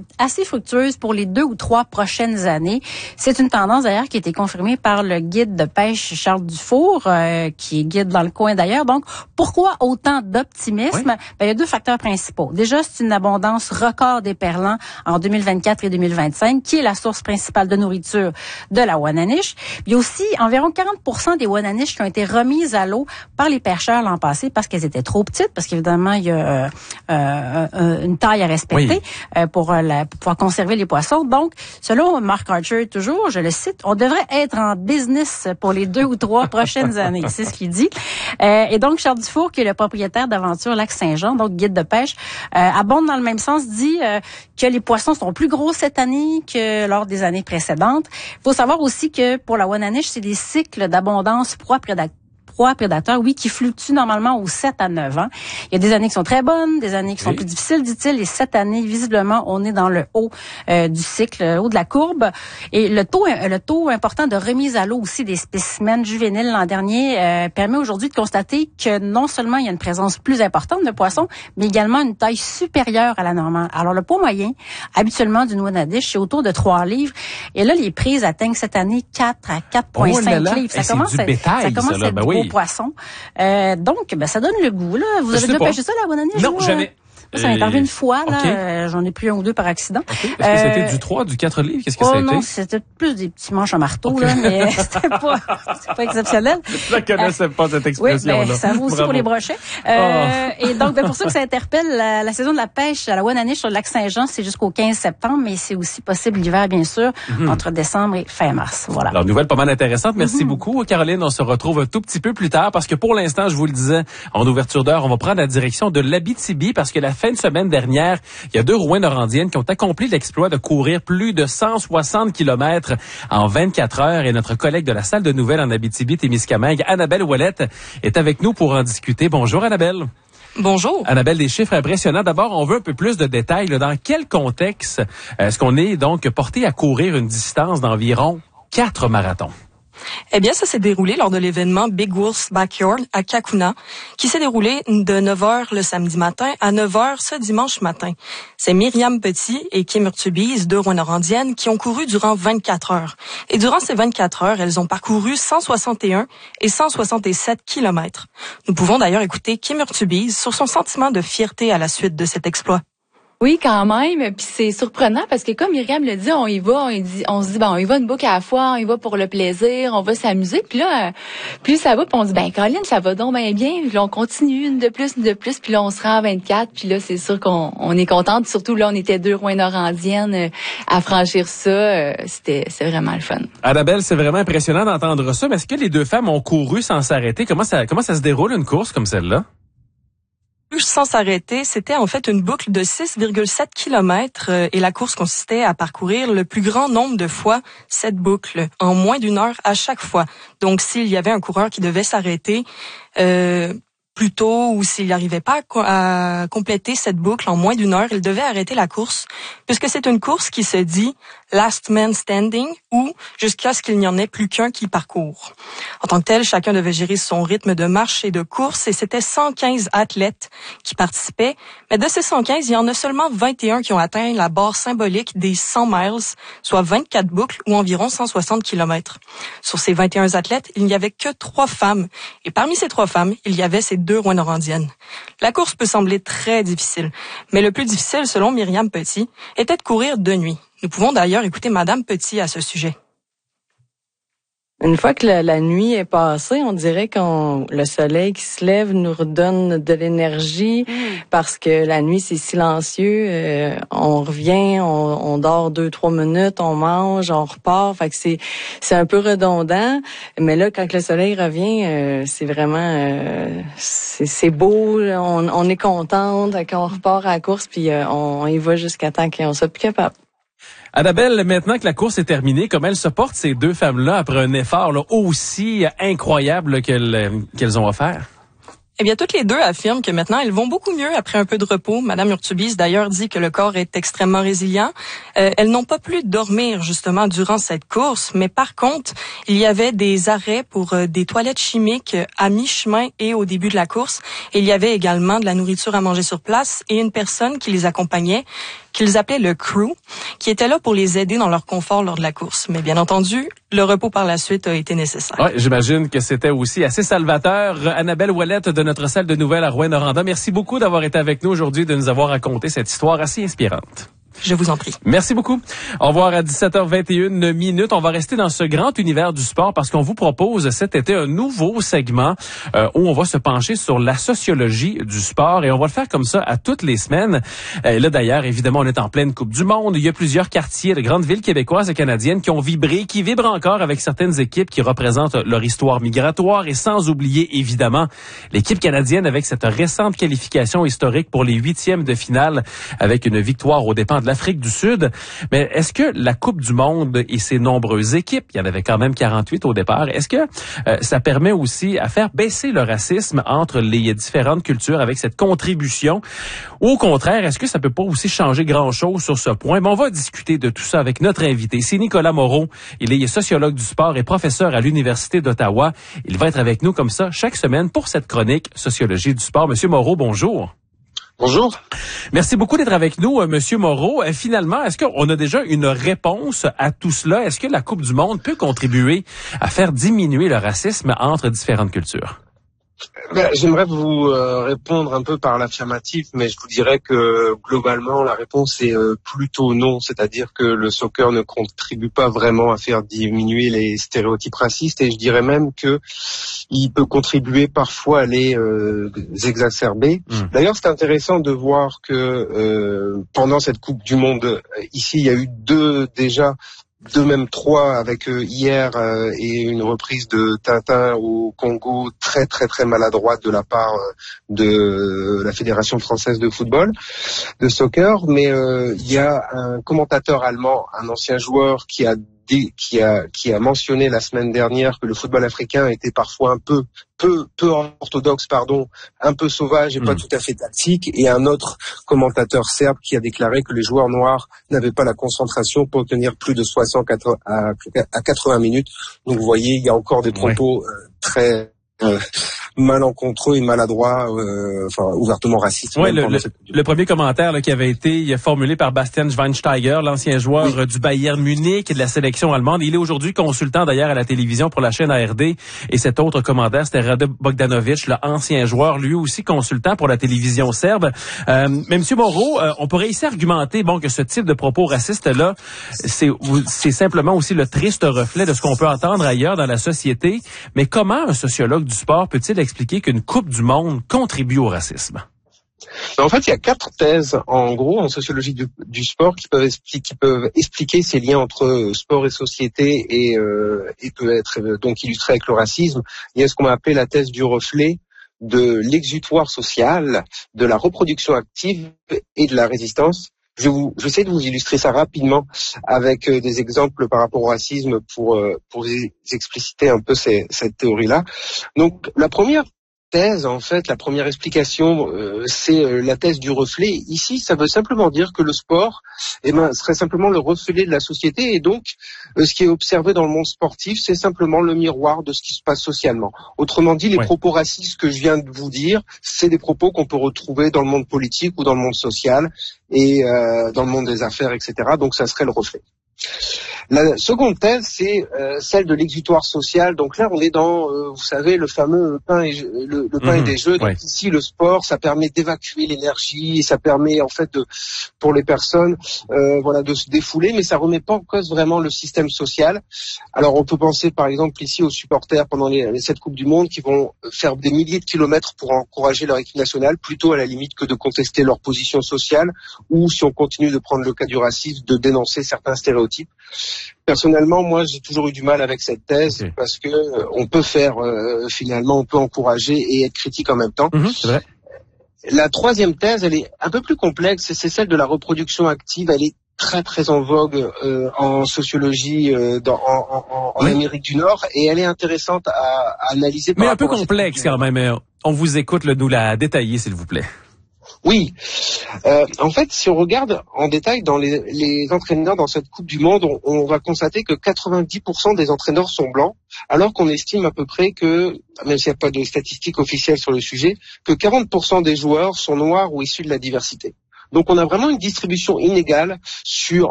assez fructueuse pour les 2 ou 3 prochaines années. C'est une tendance d'ailleurs qui a été confirmée par le guide de pêche Charles Dufour, qui est guide dans le coin d'ailleurs. Donc, pourquoi autant d'optimisme? Oui. Il y a 2 facteurs principaux. Déjà, c'est une abondance record d'éperlans en 2024 et 2025, qui est la source principale de nourriture de la Wananiche. Il y a aussi environ 40% des Wananiches qui ont été remises à l'eau par les pêcheurs l'an passé parce qu'elles étaient trop petites, parce qu'évidemment, il y a une taille à respecter pour pouvoir conserver les poissons. Donc, selon Mark Archer, toujours, je le cite, on devrait être en business pour les 2 ou 3 prochaines années. C'est ce qu'il dit. Et donc, Charles Dufour, qui est le propriétaire d'Aventure Lac-Saint-Jean, donc guide de pêche, abonde dans le même sens, dit que les poissons sont plus gros cette année que lors des années précédentes. Il faut savoir aussi que pour la Wananiche, c'est des cycles d'abondance proie-prédateur, oui, qui fluctuent normalement aux 7 à 9 ans. Il y a des années qui sont très bonnes, des années qui sont plus difficiles, dit-il, et cette année, visiblement, on est dans le haut du cycle, le haut de la courbe. Et le taux important de remise à l'eau aussi des spécimens juvéniles l'an dernier permet aujourd'hui de constater que non seulement il y a une présence plus importante de poissons, mais également une taille supérieure à la normale. Alors, le poids moyen, habituellement, d'une Wanadiche, c'est autour de 3 livres. Et là, les prises atteignent cette année 4 à 4,5 livres. Ça commence à être gros poissons. Donc, ça donne le goût, là. Vous avez déjà pêché ça, la Wananiche? Non, jamais. Ça m'est arrivé une fois, là. J'en ai pris 1 ou 2 par accident. Okay. Est-ce que c'était du 3, du 4 livres? Qu'est-ce que ça a été? Non, c'était plus des petits manches à marteau, là, mais c'était pas exceptionnel. Je ne connaissais pas cette expression-là. Oui, ça vaut aussi pour les brochets. Et donc, pour ça que ça interpelle, la saison de la pêche à la Wananiche sur le lac Saint-Jean, c'est jusqu'au 15 septembre, mais c'est aussi possible l'hiver, bien sûr, entre décembre et fin mars. Voilà. Alors, nouvelle pas mal intéressante. Merci beaucoup, Caroline. On se retrouve un tout petit peu plus tard parce que pour l'instant, je vous le disais, en ouverture d'heure, on va prendre la direction de l'Abitibi parce que la fin de semaine dernière, il y a 2 Rouyn-Norandiennes qui ont accompli l'exploit de courir plus de 160 kilomètres en 24 heures. Et notre collègue de la salle de nouvelles en Abitibi-Témiscamingue, Annabelle Ouellette, est avec nous pour en discuter. Bonjour, Annabelle. Bonjour. Annabelle, des chiffres impressionnants. D'abord, on veut un peu plus de détails. Dans quel contexte est-ce qu'on est donc porté à courir une distance d'environ 4 marathons? Eh bien, ça s'est déroulé lors de l'événement Big Wolf's Backyard à Kakuna, qui s'est déroulé de 9h le samedi matin à 9h ce dimanche matin. C'est Myriam Petit et Kim Urtubise, 2 Rouyn-Norandiennes, qui ont couru durant 24 heures. Et durant ces 24 heures, elles ont parcouru 161 et 167 kilomètres. Nous pouvons d'ailleurs écouter Kim Urtubise sur son sentiment de fierté à la suite de cet exploit. Oui, quand même. Puis c'est surprenant parce que comme Myriam le dit, on y va, on se dit, on y va une boucle à la fois, on y va pour le plaisir, on va s'amuser. Puis là, plus ça va, puis on se dit, Caroline, ça va donc bien. Puis là, on continue une de plus. Puis là, on se rend à 24. Puis là, c'est sûr qu'on est contente. Surtout là, on était 2 Rouyn-Norandiennes à franchir ça. C'est vraiment le fun. Annabelle, c'est vraiment impressionnant d'entendre ça. Mais est-ce que les 2 femmes ont couru sans s'arrêter? Comment ça se déroule une course comme celle-là? Sans s'arrêter, c'était en fait une boucle de 6,7 kilomètres et la course consistait à parcourir le plus grand nombre de fois cette boucle en moins d'1 heure à chaque fois. Donc, s'il y avait un coureur qui devait s'arrêter plus tôt ou s'il n'arrivait pas à compléter cette boucle en moins d'1 heure, il devait arrêter la course puisque c'est une course qui se dit last man standing ou jusqu'à ce qu'il n'y en ait plus qu'un qui parcourt. En tant que tel, chacun devait gérer son rythme de marche et de course et c'était 115 athlètes qui participaient. Mais de ces 115, il y en a seulement 21 qui ont atteint la barre symbolique des 100 miles, soit 24 boucles ou environ 160 kilomètres. Sur ces 21 athlètes, il n'y avait que 3 femmes. Et parmi ces 3 femmes, il y avait ces 2 Rouyn-Norandiennes. La course peut sembler très difficile, mais le plus difficile, selon Myriam Petit, était de courir de nuit. Nous pouvons d'ailleurs écouter Madame Petit à ce sujet. Une fois que la nuit est passée, on dirait que le soleil qui se lève nous redonne de l'énergie parce que la nuit, c'est silencieux. On revient, on dort 2-3 minutes, on mange, on repart. Fait que c'est un peu redondant. Mais là, quand le soleil revient, c'est vraiment... c'est beau, on est contente quand on repart à la course puis on y va jusqu'à temps qu'on soit plus capable. Annabelle, maintenant que la course est terminée, comment elles se portent ces 2 femmes-là après un effort aussi incroyable qu'elles ont offert? Eh bien, toutes les 2 affirment que maintenant, elles vont beaucoup mieux après un peu de repos. Madame Urtubise, d'ailleurs, dit que le corps est extrêmement résilient. Elles n'ont pas pu dormir, justement, durant cette course. Mais par contre, il y avait des arrêts pour des toilettes chimiques à mi-chemin et au début de la course. Et il y avait également de la nourriture à manger sur place et une personne qui les accompagnait. qu'ils appelaient le crew, qui était là pour les aider dans leur confort lors de la course. Mais bien entendu, le repos par la suite a été nécessaire. Ouais, j'imagine que c'était aussi assez salvateur. Annabelle Ouellette de notre salle de nouvelles à Rouyn-Noranda, merci beaucoup d'avoir été avec nous aujourd'hui, de nous avoir raconté cette histoire assez inspirante. Je vous en prie. Merci beaucoup. Au revoir à 17h21. On va rester dans ce grand univers du sport parce qu'on vous propose cet été un nouveau segment où on va se pencher sur la sociologie du sport et on va le faire comme ça à toutes les semaines. Là d'ailleurs, évidemment, on est en pleine Coupe du Monde. Il y a plusieurs quartiers de grandes villes québécoises et canadiennes qui ont vibré, qui vibrent encore avec certaines équipes qui représentent leur histoire migratoire et sans oublier évidemment l'équipe canadienne avec cette récente qualification historique pour les 8e de finale avec une victoire aux dépens de l'Afrique du Sud. Mais est-ce que la Coupe du Monde et ses nombreuses équipes, il y en avait quand même 48 au départ, est-ce que ça permet aussi à faire baisser le racisme entre les différentes cultures avec cette contribution? Ou au contraire, est-ce que ça peut pas aussi changer grand-chose sur ce point? Mais on va discuter de tout ça avec notre invité. C'est Nicolas Moreau. Il est sociologue du sport et professeur à l'Université d'Ottawa. Il va être avec nous comme ça chaque semaine pour cette chronique Sociologie du sport. Monsieur Moreau, bonjour. Bonjour. Merci beaucoup d'être avec nous, Monsieur Moreau. Finalement, est-ce qu'on a déjà une réponse à tout cela? Est-ce que la Coupe du Monde peut contribuer à faire diminuer le racisme entre différentes cultures? J'aimerais vous répondre un peu par l'affirmatif, mais je vous dirais que globalement la réponse est plutôt non, c'est-à-dire que le soccer ne contribue pas vraiment à faire diminuer les stéréotypes racistes et je dirais même que il peut contribuer parfois à les exacerber. D'ailleurs, c'est intéressant de voir que pendant cette Coupe du Monde, ici, il y a eu deux même trois avec hier et une reprise de Tintin au Congo très très très maladroite de la part de la Fédération française de football, de soccer. Mais il y a un commentateur allemand, un ancien joueur qui a mentionné la semaine dernière que le football africain était parfois un peu orthodoxe, un peu sauvage et pas tout à fait tactique, et un autre commentateur serbe qui a déclaré que les joueurs noirs n'avaient pas la concentration pour tenir plus de 60 à 80 minutes. Donc vous voyez, il y a encore des propos très malencontreux et maladroits, ouvertement racistes. Oui, le premier commentaire qui avait été formulé par Bastian Schweinsteiger, l'ancien joueur du Bayern Munich et de la sélection allemande. Il est aujourd'hui consultant d'ailleurs à la télévision pour la chaîne ARD. Et cet autre commentaire, c'était Rade Bogdanovic, l'ancien joueur, lui aussi consultant pour la télévision serbe. Mais M. Moreau, on pourrait ici argumenter que ce type de propos racistes-là, c'est simplement aussi le triste reflet de ce qu'on peut entendre ailleurs dans la société. Mais comment un sociologue du sport peut-il expliquer qu'une Coupe du Monde contribue au racisme? En fait, il y a 4 thèses, en gros, en sociologie du sport qui peuvent expliquer ces liens entre sport et société et peut être donc illustré avec le racisme. Il y a ce qu'on va appeler la thèse du reflet, de l'exutoire social, de la reproduction active et de la résistance. J'essaie de vous illustrer ça rapidement avec des exemples par rapport au racisme pour expliciter un peu cette théorie-là. Donc, la première thèse, en fait, la première explication, c'est la thèse du reflet. Ici, ça veut simplement dire que le sport, serait simplement le reflet de la société et donc, ce qui est observé dans le monde sportif, c'est simplement le miroir de ce qui se passe socialement. Autrement dit, les propos racistes que je viens de vous dire, c'est des propos qu'on peut retrouver dans le monde politique ou dans le monde social et dans le monde des affaires, etc. Donc, ça serait le reflet. La seconde thèse, c'est celle de l'exutoire social. Donc là, on est dans, vous savez, le fameux pain et des jeux. Donc ici, le sport, ça permet d'évacuer l'énergie, et ça permet en fait pour les personnes, de se défouler, mais ça remet pas en cause vraiment le système social. Alors, on peut penser, par exemple, ici aux supporters pendant cette Coupe du Monde qui vont faire des milliers de kilomètres pour encourager leur équipe nationale, plutôt à la limite que de contester leur position sociale, ou si on continue de prendre le cas du racisme, de dénoncer certains stéréotypes. Personnellement, moi, j'ai toujours eu du mal avec cette thèse parce que on peut faire finalement, on peut encourager et être critique en même temps. C'est vrai. La troisième thèse, elle est un peu plus complexe, c'est celle de la reproduction active. Elle est très très en vogue en sociologie en Amérique du Nord et elle est intéressante à analyser. Mais un peu complexe quand même. On vous écoute nous la détailler, s'il vous plaît. Oui. En fait, si on regarde en détail dans les entraîneurs dans cette Coupe du Monde, on va constater que 90% des entraîneurs sont blancs, alors qu'on estime à peu près que, même s'il n'y a pas de statistiques officielles sur le sujet, que 40% des joueurs sont noirs ou issus de la diversité. Donc on a vraiment une distribution inégale sur